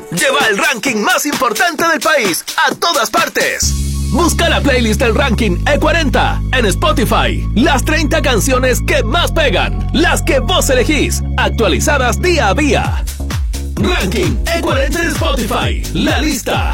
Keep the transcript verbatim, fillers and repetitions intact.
lleva el ranking más importante del país a todas partes. Busca la playlist del ranking E cuarenta en Spotify. Las treinta canciones que más pegan, las que vos elegís, actualizadas día a día. Ranking E cuarenta en Spotify, la lista